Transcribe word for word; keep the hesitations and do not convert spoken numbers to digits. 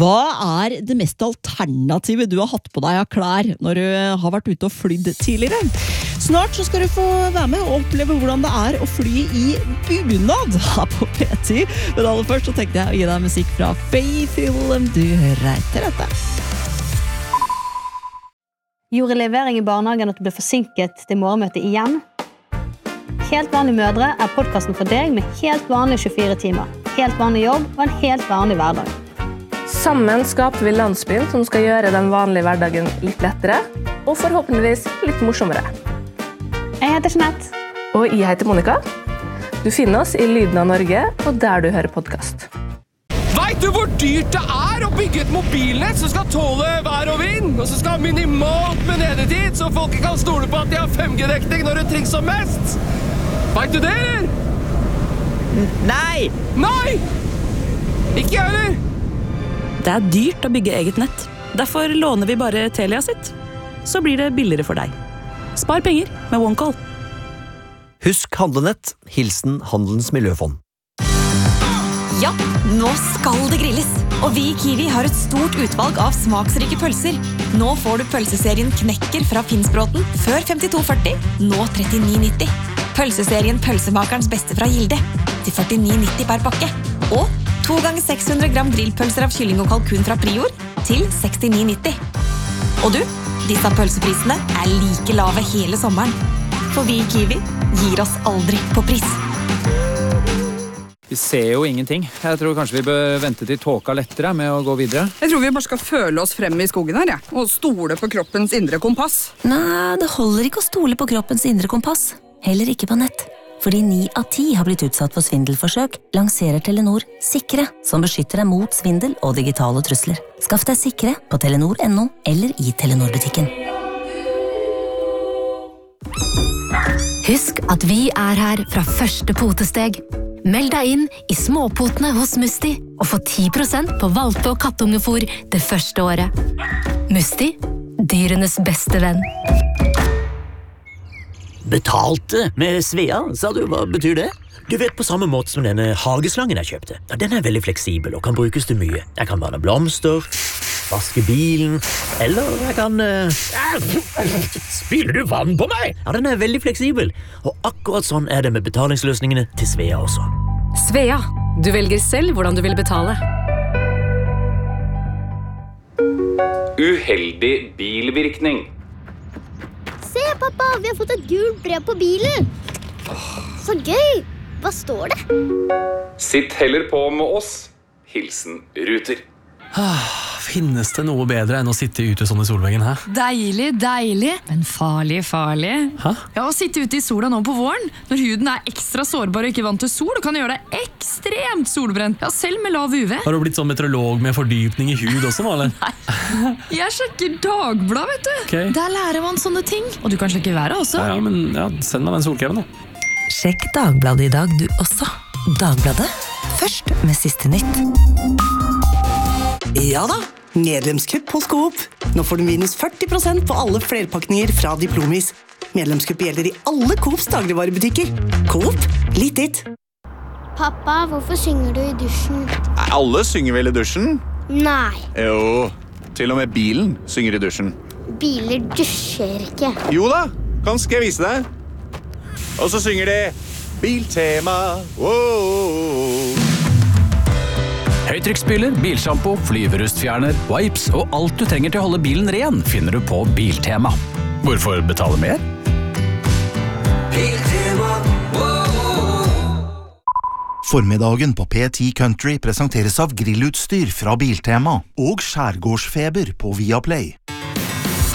Hva er det mest alternative du har hatt på deg av klær når du har vært ute og flydd tidligere? Snart så skal du få være med og oppleve hvordan det er å fly i bunad her på P ti. Men aller først så tenkte jeg å gi deg musikk fra Faith Hill. Du hører etter dette. Gjorde levering i barnehagen at du ble forsinket til morgenmøtet igjen? Helt vanlige mødre er podcasten for deg med helt vanlige tjuefire timer, helt vanlig jobb og en helt vanlig hverdag. Sammen skaper vi landsbyen som skal gjøre den vanlige hverdagen litt lettere, og forhåpentligvis litt morsommere. Jeg heter Jeanette. Og jeg heter Monica. Du finner oss i Lyden av Norge, og der du hører podcast. Vet du hvor dyrt det er å bygge et mobilnett som skal tåle vær og vind, og som skal ha minimalt med nedetid, så folk kan stole på at de har fem G-dekning når det trengs som mest? Vet du det, eller? Nei! Nei! Ikke jeg, eller? Det er dyrt å bygge eget nett. Derfor låner vi bare Telia sitt. Så blir det billigere for deg. Spar penger med OneCall. Husk handlenett. Hilsen Handelens Miljøfond. Ja, nå skal det grilles. Og vi i Kiwi har et stort utvalg av smaksrike pølser. Nå får du pølseserien Knekker fra Finnsbråten før femtito førti, nå trettini nitti. Pølseserien Pølsemakerens beste fra Gilde til førtini nitti per pakke. Og to ganger seks hundre gram grillpølser av kylling og kalkun fra Prior til sekstini nitti. Og du, disse pølseprisene er like lave hele sommeren. For vi i Kiwi gir oss aldri på pris. Vi ser jo ingenting. Jeg tror kanskje vi bør vente til tåka lettere med å gå videre. Jeg tror vi bare skal føle oss frem i skogen her, ja. Og stole på kroppens indre kompass. Nei, det holder ikke å stole på kroppens indre kompass. Heller ikke på nett. Fordi ni av ti har blitt utsatt for svindelforsøk, lanserer Telenor Sikre, som beskytter deg mot svindel og digitale trusler. Skaff deg Sikre på telenor punktum no eller i Telenor-butikken. Husk at vi er her fra første potesteg. Meld deg inn i småpotene hos Musti og få ti prosent på valpe- og kattungefôr det første året. Musti, dyrenes beste venn. Betalte med Svea, sa du, hva betyr det? Du vet på samme måte som denne hageslangen jeg kjøpte. Den er veldig fleksibel og kan brukes til mye. Jeg kan vanne blomster, vaske bilen, eller jeg kan... Uh... Spyler du vann på meg? Ja, den er veldig fleksibel. Og akkurat sånn er det med betalingsløsningene til Svea også. Svea, du velger selv hvordan du vil betale. Uheldig bilvirkning. Se, pappa, vi har fått et gult brev på bilen. Så gøy! Hva står det? Sitt heller på med oss. Hilsen Ruter. Finnes det noe bedre enn å sitte ute sånn i solveggen, hæ? Deilig, deilig, men farlig, farlig. Hæ? Ja, å sitte ute i sola nå på våren, når huden er ekstra sårbar og ikke vant til sol, kan gjøre deg ekstremt solbrent. Ja, selv med lav U V. Har du blitt sånn meteorolog med fordypning i hud også, eller? Nei, jeg sjekker Dagblad, vet du. Okay. Der lærer man sånne ting. Og du kan sjekke været også. Ja, ja, men ja, send meg den solkremen da. Sjekk Dagbladet i dag du også. Dagbladet, først med siste nytt. Ja da, medlemskupp hos Coop. Nå får du minus førti prosent på alle flerpakninger fra Diplomis. Medlemskupp gjelder i alle Coops dagligvarebutikker. Coop, litt ditt. Pappa, hvorfor synger du i dusjen? Alle synger vel i dusjen? Nei. Jo, til og med bilen synger i dusjen. Biler dusjer ikke. Jo da, kan skal jeg vise deg. Og så synger de Biltema. Wow. Høytrykksspyler, bilshampoo, flyverustfjerner, wipes og alt du trenger til å holde bilen ren finner du på Biltema. Hvorfor betale mer? Biltema. Formiddagen på P ti Country presenteres av grillutstyr fra Biltema og skjærgårdsfeber på Viaplay.